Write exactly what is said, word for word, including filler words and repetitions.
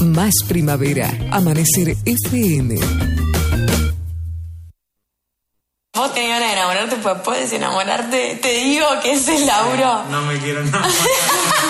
Más primavera. Amanecer F M. Vos tenés ganas de enamorarte, pues puedes enamorarte. Te digo que es el laburo. No me quiero enamorar.